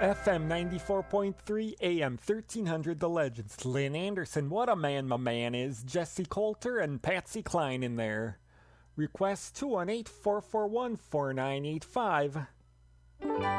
FM 94.3, AM 1300, The Legends. Lynn Anderson, what a man my man is. Jesse Coulter and Patsy Cline in there. Request 218-441-4985.